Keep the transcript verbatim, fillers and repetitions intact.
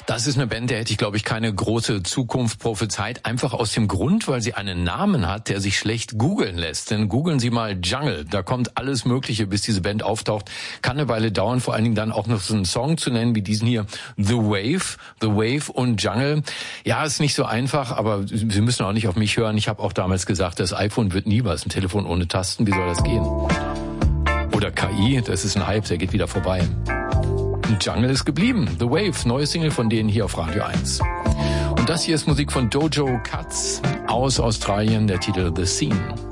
Das ist eine Band, der hätte ich, glaube ich, keine große Zukunft prophezeit. Einfach aus dem Grund, weil sie einen Namen hat, der sich schlecht googeln lässt. Denn googeln Sie mal Jungle. Da kommt alles Mögliche, bis diese Band auftaucht. Kann eine Weile dauern, vor allen Dingen dann auch noch so einen Song zu nennen, wie diesen hier. The Wave. The Wave und Jungle. Ja, ist nicht so einfach, aber Sie müssen auch nicht auf mich hören. Ich habe auch damals gesagt, das iPhone wird nie was. Ein Telefon ohne Tasten, wie soll das gehen? Oder K I, das ist ein Hype, der geht wieder vorbei. Jungle ist geblieben. The Wave, neue Single von denen hier auf Radio eins. Und das hier ist Musik von Dojo Cuts aus Australien, der Titel The Scene.